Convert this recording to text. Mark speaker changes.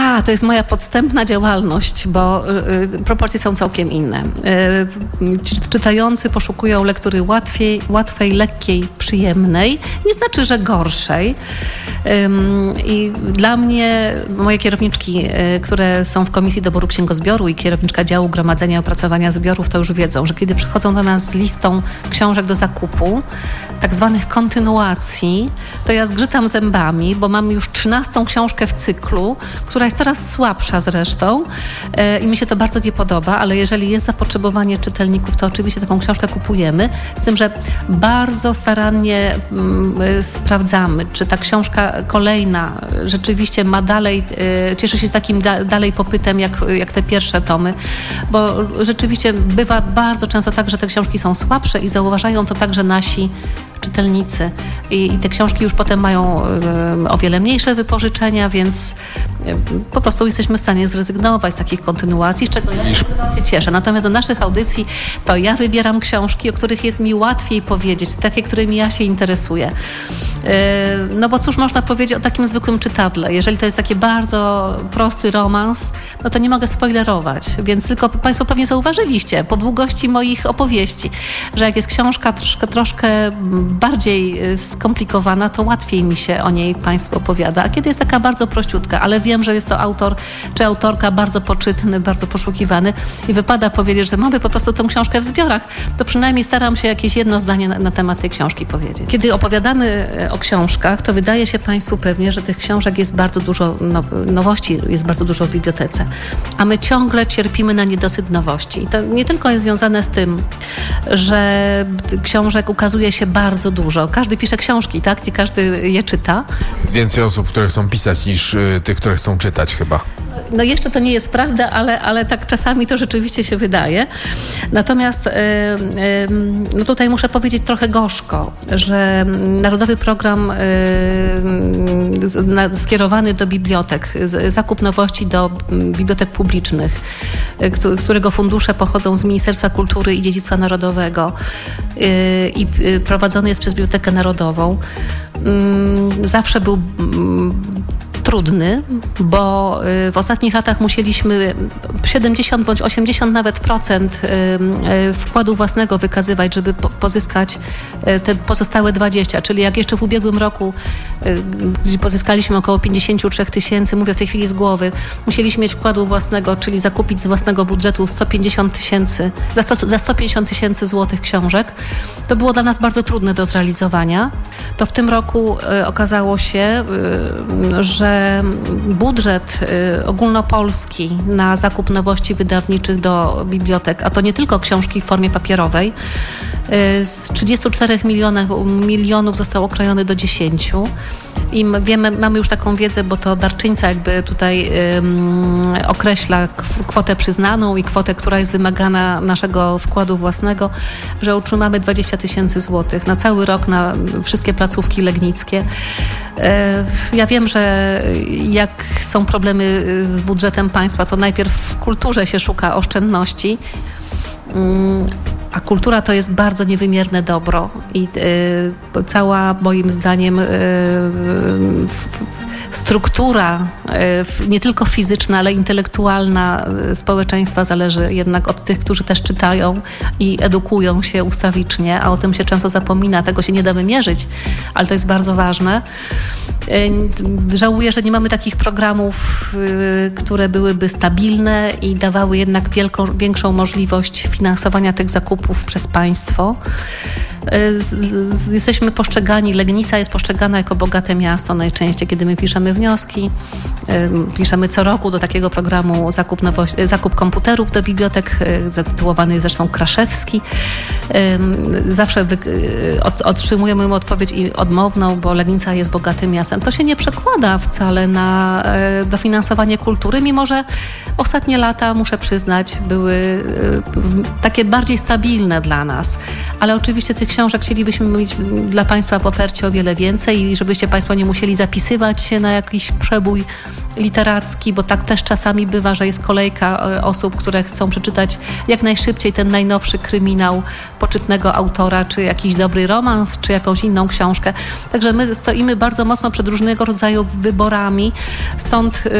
Speaker 1: To jest moja podstępna działalność, bo proporcje są całkiem inne. Czytający poszukują lektury łatwej, lekkiej, przyjemnej. Nie znaczy, że gorszej. I dla mnie, moje kierowniczki, które są w Komisji Doboru Księgozbioru i kierowniczka działu gromadzenia i opracowania zbiorów, to już wiedzą, że kiedy przychodzą do nas z listą książek do zakupu, tak zwanych kontynuacji, to ja zgrzytam zębami, bo mam już 13. książkę w cyklu, która jest coraz słabsza zresztą i mi się to bardzo nie podoba, ale jeżeli jest zapotrzebowanie czytelników, to oczywiście taką książkę kupujemy, z tym, że bardzo starannie sprawdzamy, czy ta książka kolejna rzeczywiście ma dalej, cieszy się takim dalej popytem jak te pierwsze tomy, bo rzeczywiście bywa bardzo często tak, że te książki są słabsze i zauważają to także nasi czytelnicy i te książki już potem mają o wiele mniejsze wypożyczenia, więc po prostu jesteśmy w stanie zrezygnować z takich kontynuacji, z czego ja się cieszę. Natomiast do naszych audycji to ja wybieram książki, o których jest mi łatwiej powiedzieć, takie, którymi ja się interesuję. No bo cóż można powiedzieć o takim zwykłym czytadle? Jeżeli to jest taki bardzo prosty romans, no to nie mogę spoilerować, więc tylko Państwo pewnie zauważyliście po długości moich opowieści, że jak jest książka troszkę bardziej skomplikowana, to łatwiej mi się o niej Państwu opowiada. A kiedy jest taka bardzo prościutka, ale wiem, że jest to autor czy autorka bardzo poczytny, bardzo poszukiwany i wypada powiedzieć, że mamy po prostu tę książkę w zbiorach, to przynajmniej staram się jakieś jedno zdanie na temat tej książki powiedzieć. Kiedy opowiadamy o książkach, to wydaje się Państwu pewnie, że tych książek jest bardzo dużo, nowości jest bardzo dużo w bibliotece, a my ciągle cierpimy na niedosyt nowości. I to nie tylko jest związane z tym, że książek ukazuje się bardzo dużo. Każdy pisze książki, tak? Gdzie każdy je czyta.
Speaker 2: Więcej osób, które chcą pisać, niż tych, które chcą czytać chyba.
Speaker 1: No jeszcze to nie jest prawda, ale tak czasami to rzeczywiście się wydaje. Natomiast no tutaj muszę powiedzieć trochę gorzko, że Narodowy Program skierowany do bibliotek, zakup nowości do bibliotek publicznych, którego fundusze pochodzą z Ministerstwa Kultury i Dziedzictwa Narodowego i prowadzony jest przez Bibliotekę Narodową, zawsze był trudny, bo w ostatnich latach musieliśmy 70 bądź 80 nawet procent wkładu własnego wykazywać, żeby pozyskać te pozostałe 20, czyli jak jeszcze w ubiegłym roku pozyskaliśmy około 53 000, mówię w tej chwili z głowy, musieliśmy mieć wkładu własnego, czyli zakupić z własnego budżetu 150 000, za 150 000 złotych książek. To było dla nas bardzo trudne do zrealizowania. To w tym roku okazało się, że budżet ogólnopolski na zakup nowości wydawniczych do bibliotek, a to nie tylko książki w formie papierowej, z 34 milionów został okrojony do 10. I wiemy, mamy już taką wiedzę, bo to darczyńca jakby tutaj określa kwotę przyznaną i kwotę, która jest wymagana naszego wkładu własnego, że utrzymamy 20 000 złotych na cały rok, na wszystkie placówki legnickie. Ja wiem, że jak są problemy z budżetem państwa, to najpierw w kulturze się szuka oszczędności, a kultura to jest bardzo niewymierne dobro i cała, moim zdaniem, struktura nie tylko fizyczna, ale intelektualna społeczeństwa zależy jednak od tych, którzy też czytają i edukują się ustawicznie, a o tym się często zapomina, tego się nie da wymierzyć, ale to jest bardzo ważne. Żałuję, że nie mamy takich programów, które byłyby stabilne i dawały jednak większą możliwość finansowania tych zakupów przez państwo. Jesteśmy postrzegani, Legnica jest postrzegana jako bogate miasto najczęściej, kiedy my piszemy wnioski. Piszemy co roku do takiego programu zakup komputerów do bibliotek, zatytułowany jest zresztą Kraszewski. Zawsze otrzymujemy odpowiedź odmowną, bo Legnica jest bogatym miastem. To się nie przekłada wcale na dofinansowanie kultury, mimo że ostatnie lata, muszę przyznać, były takie bardziej stabilne dla nas. Ale oczywiście tych książek chcielibyśmy mieć dla Państwa w ofercie o wiele więcej i żebyście Państwo nie musieli zapisywać się na jakiś przebój literacki, bo tak też czasami bywa, że jest kolejka osób, które chcą przeczytać jak najszybciej ten najnowszy kryminał poczytnego autora, czy jakiś dobry romans, czy jakąś inną książkę. Także my stoimy bardzo mocno przed różnego rodzaju wyborami, stąd